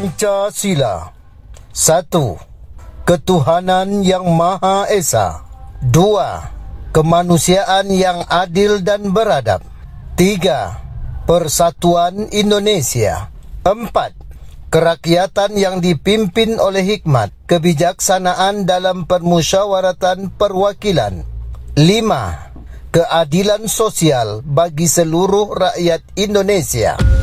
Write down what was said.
Pancasila. 1. Ketuhanan Yang Maha Esa. 2. Kemanusiaan yang adil dan beradab. 3. Persatuan Indonesia. 4. Kerakyatan yang dipimpin oleh hikmat, kebijaksanaan dalam permusyawaratan perwakilan. 5. Keadilan sosial bagi seluruh rakyat Indonesia.